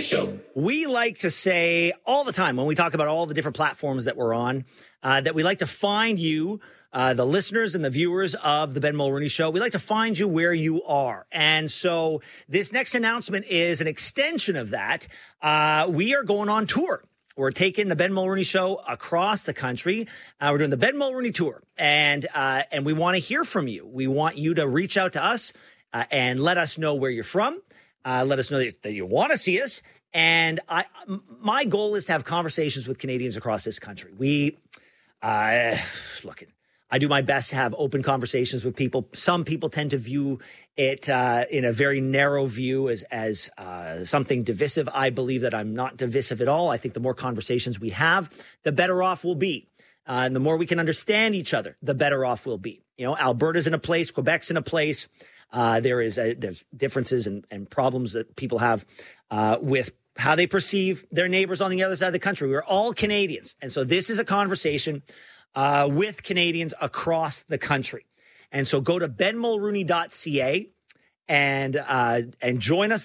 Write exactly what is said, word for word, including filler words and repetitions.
Show. We like to say all the time when we talk about all the different platforms that we're on, uh, that we like to find you, uh, the listeners and the viewers of the Ben Mulroney Show. We like to find you where you are. And so this next announcement is an extension of that. Uh, we are going on tour. We're taking the Ben Mulroney Show across the country. Uh, we're doing the Ben Mulroney Tour, and uh, and we want to hear from you. We want you to reach out to us uh, and let us know where you're from. Uh, let us know that, that you want to see us. And I, my goal is to have conversations with Canadians across this country. We, uh, look, I do my best to have open conversations with people. Some people tend to view it uh, in a very narrow view as, as uh, something divisive. I believe that I'm not divisive at all. I think the more conversations we have, the better off we'll be. Uh, and the more we can understand each other, the better off we'll be. You know, Alberta's in a place, Quebec's in a place. Uh, there is a, there's differences and, and problems that people have uh, with how they perceive their neighbors on the other side of the country. We're all Canadians. And so this is a conversation uh, with Canadians across the country. And so go to ben mulroney dot c a and uh, and join us